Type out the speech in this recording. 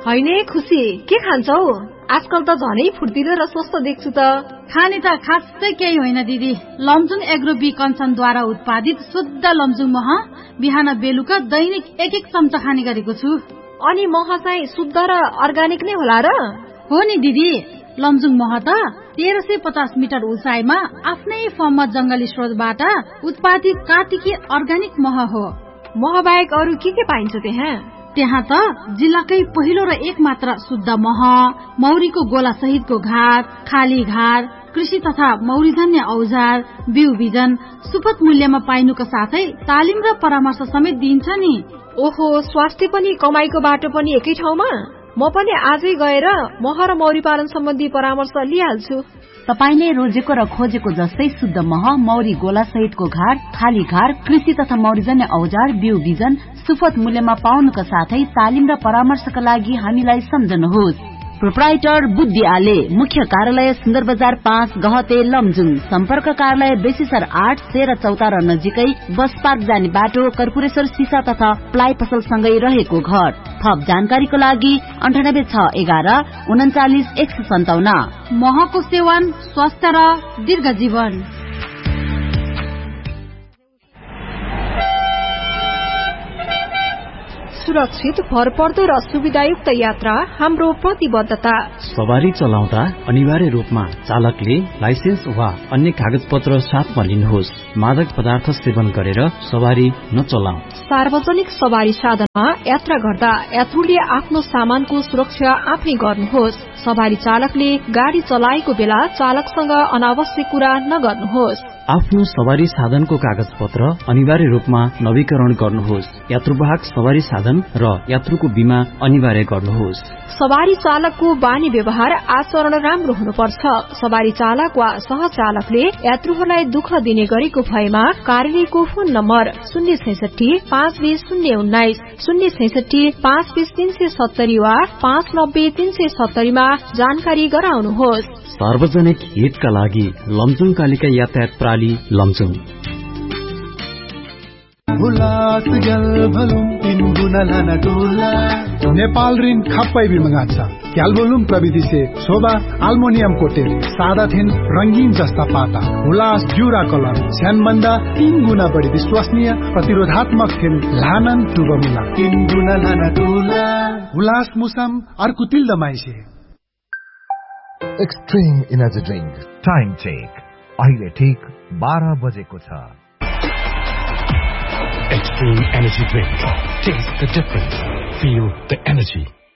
हैन खुसी के खान्छौ आजकल त झनै फुर्तिलो र स्वस्थ देख्छु त खाने त खासै केही होइन दिदी लमजुङ एग्रो बी कन्सर्नद्वारा उत्पादित शुद्ध लमजुङ मह बिहान बेलुका दैनिक एक चम्चा खाने गरेको छु अनि मह चाहिँ शुद्ध र अर्गानिक नै होला र हो नि दिदी लमजुङ मह त 1350 मिटर उचाइमा आफ्नै फर्ममा जंगली स्रोतबाट उत्पादित कार्तिकी अर्गानिक मह हो मह बाहेक अरू के पाइन्छ त्यहाँ त जिल्लाकै पहिलो र एक मात्र शुद्ध मह मौरीको गोला सहितको घार खाली घार कृषि तथा मौरीजन्य औजार बिउ बिजन सुपथ मूल्यमा पाइनुको साथै तालिम र परामर्श समेत दिन्छ नि ओहो स्वास्थ्य पनि कमाईको बाटो पनि एकै ठाउँमा म पनि आजै गएर मह र मौरी पालन सम्बन्धी परामर्श लिइहाल्छु तपाईले रोजेको र खोजेको जस्तै शुद्ध मह मौरी गोला सहितको घार खाली घार कृषि तथा मौरीजन्य औजार बिउ बिजन सुपथ मूल्यमा पाउनुका साथै तालिम र परामर्शका लागि हामीलाई सम्झनुहोस् प्रोप्राइटर बुद्धि आले मुख्य कार्यालय सुन्दर बजार 5 गहते लमजुङ सम्पर्क कार्यालय बेसीसर 8 सेरा चौतारा नजिकै बस पार्क जाने बाटो कर्पूरेश्वर सिसा तथा प्लाइ पसल सँगै रहेको घर थप जानकारीको लागि 9861399157 महको सेवन स्वास्थ्य र दीर्घ जीवन सुरक्षित भरपर्दो र सुविधायुक्त यात्रा हाम्रो प्रतिबद्धता सवारी चलाउँदा अनिवार्य रूपमा चालकले लाइसेन्स वा अन्य कागज पत्र साथमा लिनुहोस् मादक पदार्थ सेवन गरेर सवारी नचलाऊ सार्वजनिक सवारी साधनमा यात्रा गर्दा यात्रुले आफ्नो सामानको सुरक्षा आफै गर्नुहोस् सवारी चालकले गाड़ी चलाएको बेला चालकसँग अनावश्यक कुरा नगर्नुहोस् आफ्नो सवारी साधनको कागज पत्र अनिवार्य रूपमा नवीकरण गर्नुहोस् यात्रुवाहक सवारी साधन र यात्रुको बीमा अनिवार्य गर्नुहोस् सवारी चालकको बानी व्यवहार आचरण राम्रो हुनुपर्छ सवारी चालक वा सहचालकले यात्रुहरूलाई दुःख दिने गरेको भएमा कार्यालयको फोन नम्बर 066-520-019 066-520-370 वा 590-370 मा जानकारी गराउनुहोस् सार्वजनिक हितका लागि लमजुङ कालिका यातायात प्रणाली लमजुङ नेपाल ऋण खप्पै बिमगा छ क्यालबोलुम प्रविधि से शोभा अल्मोनियम कोटेड सादा थिन रंगीन जस्ता पाता हुलास जुरा कलर स्यानभन्दा 3 गुना बढी विश्वसनीय प्रतिरोधात्मक थिन लानन टुबमुला 3 गुना लाना टुला Hulas मुसम अर्कुतिल दमाइसे extreme energy drink time check अहिले ठीक 12 बजेको छ Extreme Energy Drink. Taste the difference. Feel the energy.